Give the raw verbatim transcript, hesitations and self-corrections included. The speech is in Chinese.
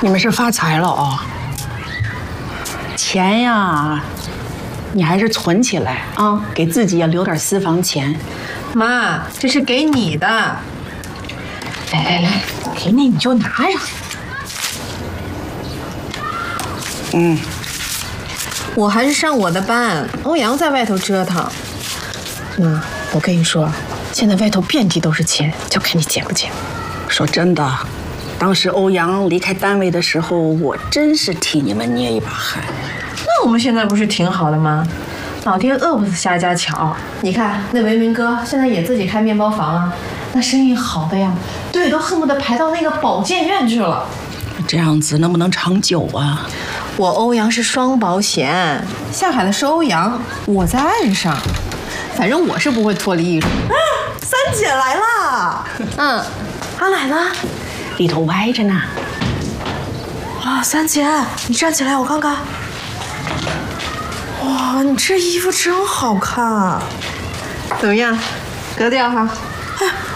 你们是发财了哦。钱呀，你还是存起来啊，给自己也留点私房钱。 妈，这是给你的。 来来来，给你你就拿呀。嗯， 我还是上我的班，欧阳在外头折腾。妈，我跟你说，现在外头遍地都是钱，就看你捡不捡。 说真的，当时欧阳离开单位的时候，我真是替你们捏一把汗。 那我们现在不是挺好的吗？老天饿不死瞎家巧。你看那维明哥现在也自己开面包房啊，那生意好的呀，队都恨不得排到那个保健院去了。 这样子能不能长久啊？ 我欧阳是双保险，下海的是欧阳，我在岸上，反正我是不会脱离艺术。啊，三姐来啦！嗯，阿奶呢？ 里头歪着呢。 啊，三姐，你站起来，我看看。哇，你这衣服真好看，怎么样？格调哈？哎，